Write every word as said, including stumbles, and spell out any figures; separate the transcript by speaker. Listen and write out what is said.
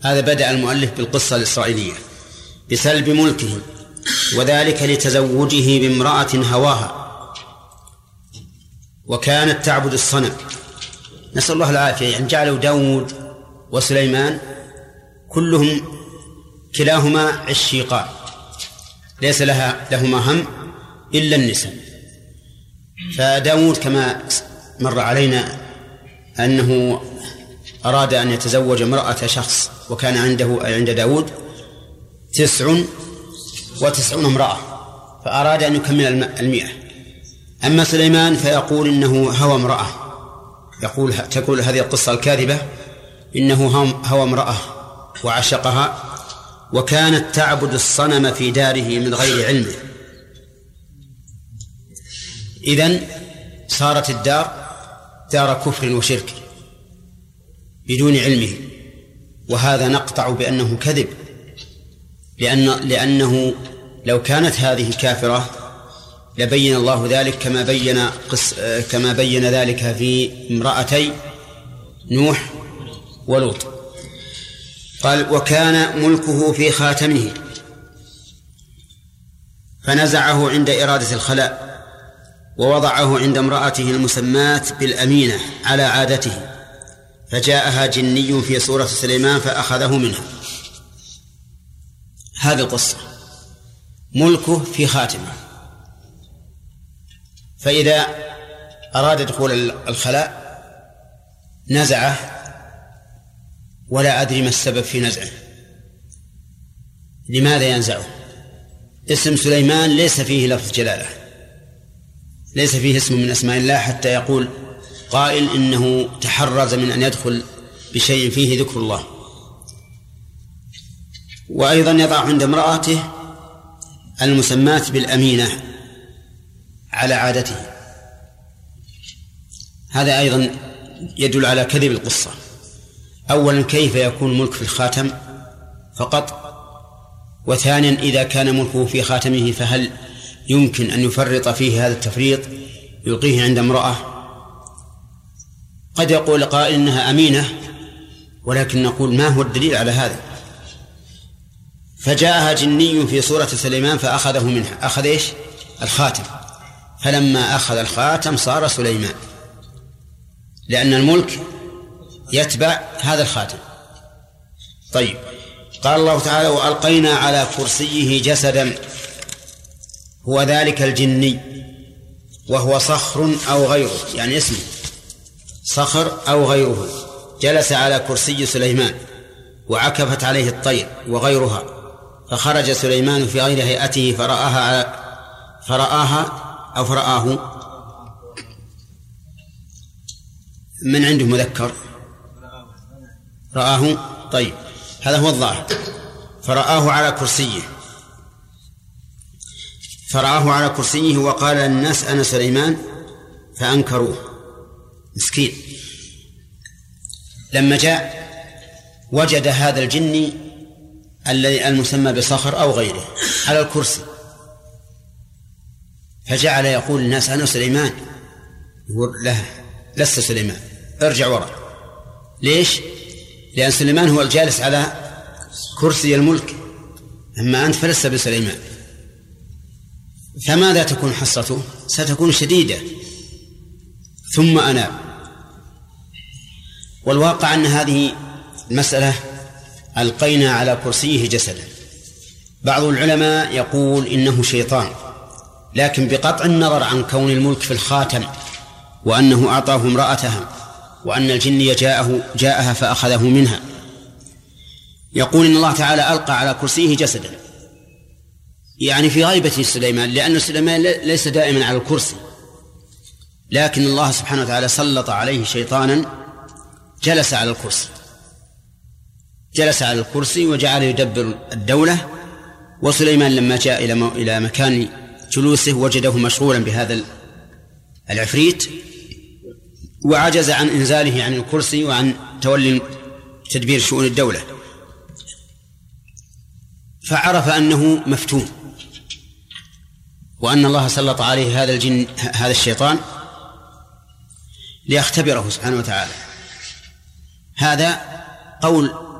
Speaker 1: هذا بدأ المؤلف بالقصة الإسرائيلية بسلب ملكه، وذلك لتزوجه بامرأة هواها وكانت تعبد الصنم. نسأل الله العافية. يعني جعلوا داود وسليمان كلهم كلاهما عشيقان ليس لها لهما هم إلا النساء. فداود كما مر علينا أنه أراد أن يتزوج امرأة شخص، وكان عنده عند داود تسع وتسعون امرأة، فأراد أن يكمل المئة. أما سليمان فيقول إنه هوى امرأة، يقول تقول هذه القصة الكاذبة إنه هوى امرأة وعشقها، وكانت تعبد الصنم في داره من غير علمه. إذن صارت الدار دار كفر وشرك بدون علمه، وهذا نقطع بأنه كذب، لأن لأنه لو كانت هذه كافرة لبين الله ذلك كما بين قص كما بين ذلك في امرأتي نوح ولوط. قال وكان ملكه في خاتمه فنزعه عند إرادة الخلاء ووضعه عند امرأته المسماة بالأمينة على عادته، فجاءها جني في صورة سليمان فأخذه منها. هذه القصة ملكه في خاتمه، فإذا أراد دخول الخلاء نزعه ولا أدري ما السبب في نزعه. لماذا ينزعه؟ اسم سليمان ليس فيه لفظ جلالة، ليس فيه اسم من أسماء الله حتى يقول قائل إنه تحرز من أن يدخل بشيء فيه ذكر الله. وأيضا يضع عند امرأته المسماة بالأمينة على عادته، هذا أيضا يدل على كذب القصة. أولا كيف يكون ملك في الخاتم فقط؟ وثانيا إذا كان ملكه في خاتمه فهل يمكن أن يفرط فيه هذا التفريط يلقيه عند امرأة؟ قد يقول قائل إنها أمينة، ولكن نقول ما هو الدليل على هذا؟ فجاءها جني في صورة سليمان فأخذه منها. أخذ إيش؟ الخاتم. فلما أخذ الخاتم صار سليمان، لأن الملك يتبع هذا الخاتم. طيب، قال الله تعالى وألقينا على كرسيه جسدا هو ذلك الجني وهو صخر أو غيره، يعني اسمه صخر أو غيره، جلس على كرسي سليمان وعكفت عليه الطير وغيرها، فخرج سليمان في غير هيئته فرآها على فرآها أو فرآه من عنده مذكر رآه. طيب، هذا هو الظاهر. فرآه على كرسيه فرآه على كرسيه وقال الناس أنا سليمان فأنكروه. مسكين، لما جاء وجد هذا الجني الذي المسمى بصخر أو غيره على الكرسي، فجعل يقول الناس أنا سليمان. يقول له لست سليمان، ارجع وراء. ليش؟ لأن سليمان هو الجالس على كرسي الملك، أما أنت فلست بسليمان. فماذا تكون حصته؟ ستكون شديدة. ثم أناب. والواقع أن هذه المسألة ألقينا على كرسيه جسدا. بعض العلماء يقول إنه شيطان، لكن بقطع النظر عن كون الملك في الخاتم وأنه أعطاه امرأتها وأن الجن جاءه جاءها فأخذه منها، يقول إن الله تعالى ألقى على كرسيه جسدا، يعني في غيبة سليمان، لأن سليمان ليس دائما على الكرسي، لكن الله سبحانه وتعالى سلط عليه شيطانا جلس على الكرسي جلس على الكرسي وجعل يدبر الدولة. وسليمان لما جاء إلى إلى مكان جلوسه وجده مشغولا بهذا العفريت، وعجز عن إنزاله عن الكرسي وعن تولي تدبير شؤون الدولة، فعرف أنه مفتون، وأن الله سلط عليه هذا الجن هذا الشيطان ليختبره سبحانه وتعالى. هذا قول